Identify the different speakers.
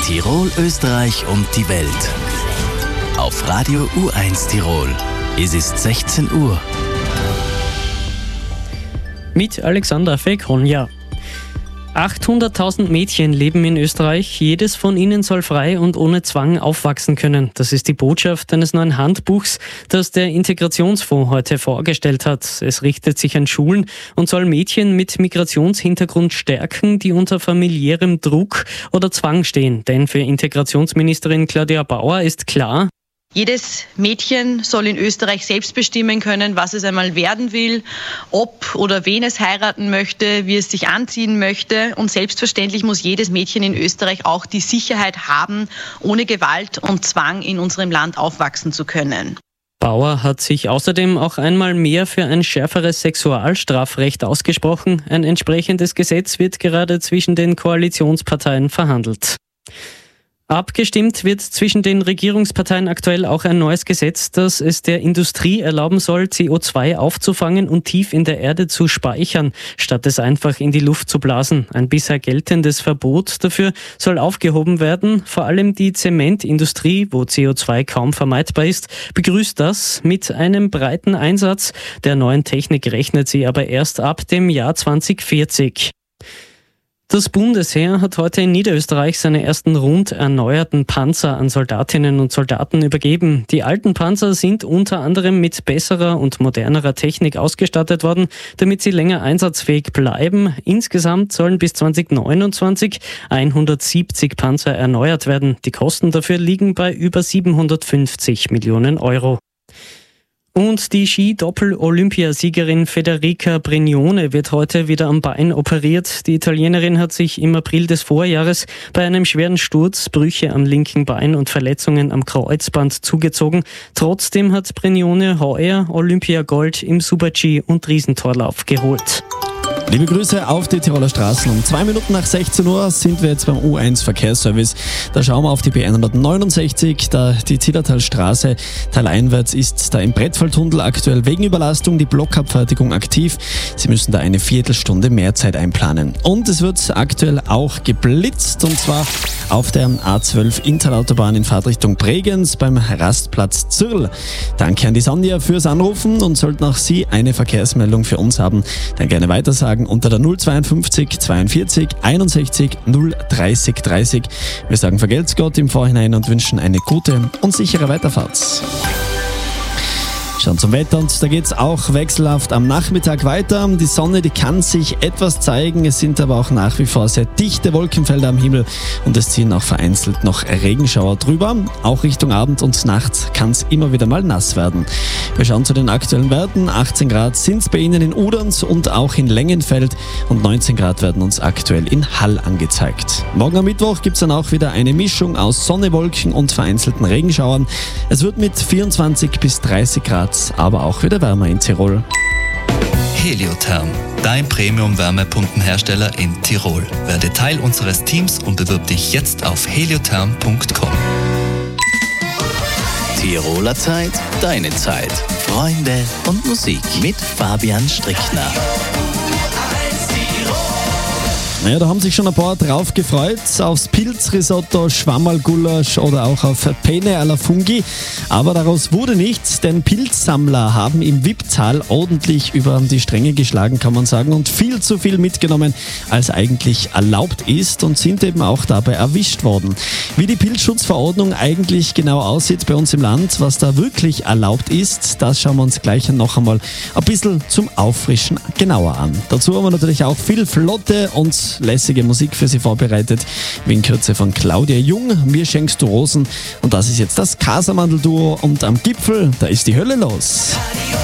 Speaker 1: Tirol, Österreich und die Welt. Auf Radio U1 Tirol. Es ist 16 Uhr.
Speaker 2: Mit Alexander Fekronja. 800.000 Mädchen leben in Österreich. Jedes von ihnen soll frei und ohne Zwang aufwachsen können. Das ist die Botschaft eines neuen Handbuchs, das der Integrationsfonds heute vorgestellt hat. Es richtet sich an Schulen und soll Mädchen mit Migrationshintergrund stärken, die unter familiärem Druck oder Zwang stehen. Denn für Integrationsministerin Claudia Bauer ist klar:
Speaker 3: Jedes Mädchen soll in Österreich selbst bestimmen können, was es einmal werden will, ob oder wen es heiraten möchte, wie es sich anziehen möchte. Und selbstverständlich muss jedes Mädchen in Österreich auch die Sicherheit haben, ohne Gewalt und Zwang in unserem Land aufwachsen zu können.
Speaker 2: Bauer hat sich außerdem auch einmal mehr für ein schärferes Sexualstrafrecht ausgesprochen. Ein entsprechendes Gesetz wird gerade zwischen den Koalitionsparteien verhandelt. Abgestimmt wird zwischen den Regierungsparteien aktuell auch ein neues Gesetz, das es der Industrie erlauben soll, CO2 aufzufangen und tief in der Erde zu speichern, statt es einfach in die Luft zu blasen. Ein bisher geltendes Verbot dafür soll aufgehoben werden. Vor allem die Zementindustrie, wo CO2 kaum vermeidbar ist, begrüßt das. Mit einem breiten Einsatz der neuen Technik rechnet sie aber erst ab dem Jahr 2040. Das Bundesheer hat heute in Niederösterreich seine ersten rund erneuerten Panzer an Soldatinnen und Soldaten übergeben. Die alten Panzer sind unter anderem mit besserer und modernerer Technik ausgestattet worden, damit sie länger einsatzfähig bleiben. Insgesamt sollen bis 2029 170 Panzer erneuert werden. Die Kosten dafür liegen bei über 750 Millionen Euro. Und die Ski-Doppel-Olympiasiegerin Federica Brignone wird heute wieder am Bein operiert. Die Italienerin hat sich im April des Vorjahres bei einem schweren Sturz Brüche am linken Bein und Verletzungen am Kreuzband zugezogen. Trotzdem hat Brignone heuer Olympiagold im Super-G und Riesentorlauf geholt.
Speaker 4: Liebe Grüße auf die Tiroler Straßen. Um 2 Minuten nach 16 Uhr sind wir jetzt beim U1 Verkehrsservice. Da schauen wir auf die B169, die Zillertalstraße. Teileinwärts ist da im Brettfalltunnel aktuell wegen Überlastung die Blockabfertigung aktiv. Sie müssen da eine Viertelstunde mehr Zeit einplanen. Und es wird aktuell auch geblitzt, und zwar auf der A12 Interautobahn in Fahrtrichtung Bregenz beim Rastplatz Zirl. Danke an die Sonja fürs Anrufen, und sollten auch Sie eine Verkehrsmeldung für uns haben, dann gerne weitersagen unter der 052 42 61 030 30. Wir sagen vergelt's Gott im Vorhinein und wünschen eine gute und sichere Weiterfahrt. Schauen zum Wetter, und da geht's auch wechselhaft am Nachmittag weiter. Die Sonne, die kann sich etwas zeigen, es sind aber auch nach wie vor sehr dichte Wolkenfelder am Himmel und es ziehen auch vereinzelt noch Regenschauer drüber. Auch Richtung Abend und Nacht kann es immer wieder mal nass werden. Wir schauen zu den aktuellen Werten. 18 Grad sind es bei Ihnen in Uderns und auch in Längenfeld, und 19 Grad werden uns aktuell in Hall angezeigt. Morgen am Mittwoch gibt's dann auch wieder eine Mischung aus Sonne, Wolken und vereinzelten Regenschauern. Es wird mit 24 bis 30 Grad aber auch wieder wärmer in Tirol.
Speaker 5: Heliotherm, dein Premium-Wärmepumpenhersteller in Tirol. Werde Teil unseres Teams und bewirb dich jetzt auf heliotherm.com.
Speaker 1: Tiroler Zeit, deine Zeit. Freunde und Musik mit Fabian Strickner.
Speaker 4: Naja, da haben sich schon ein paar drauf gefreut, aufs Pilzrisotto, Schwammerlgulasch oder auch auf Penne alla Fungi. Aber daraus wurde nichts, denn Pilzsammler haben im Wipptal ordentlich über die Stränge geschlagen, kann man sagen, und viel zu viel mitgenommen, als eigentlich erlaubt ist, und sind eben auch dabei erwischt worden. Wie die Pilzschutzverordnung eigentlich genau aussieht bei uns im Land, was da wirklich erlaubt ist, das schauen wir uns gleich noch einmal ein bisschen zum Auffrischen genauer an. Dazu haben wir natürlich auch viel flotte und lässige Musik für Sie vorbereitet, wie in Kürze von Claudia Jung, Mir schenkst du Rosen, und das ist jetzt das Casamandel-Duo, und am Gipfel, da ist die Hölle los.